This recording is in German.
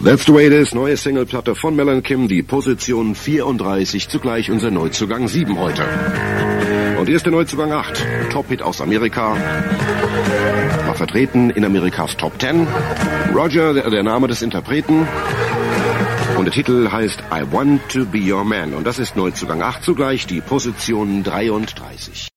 That's the way it is, neue Singleplatte von Mel & Kim, die Position 34, zugleich unser Neuzugang 7 heute. Und hier ist der Neuzugang 8, Top-Hit aus Amerika, war vertreten in Amerikas Top 10. Roger, der Name des Interpreten, und der Titel heißt I Want to Be Your Man. Und das ist Neuzugang 8, zugleich die Position 33.